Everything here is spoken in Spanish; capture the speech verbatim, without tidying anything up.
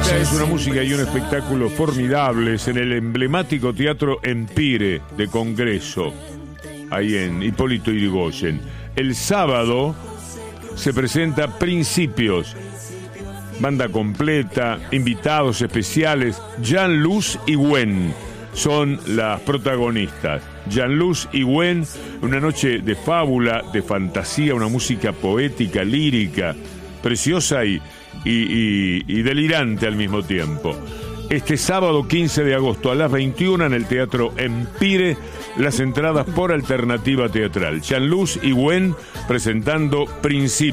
Esta es una música y un espectáculo formidables en el emblemático Teatro Empire de Congreso, ahí en Hipólito Yrigoyen. El sábado se presenta Principios, banda completa, invitados especiales. Jean-Luz y Gwen son las protagonistas. Jean-Luz y Gwen, una noche de fábula, de fantasía, una música poética, lírica, preciosa y, y, y, y delirante al mismo tiempo. Este sábado quince de agosto a las veintiuna en el Teatro Empire, las entradas por Alternativa Teatral. Jean-Luz y Gwen presentando Principios.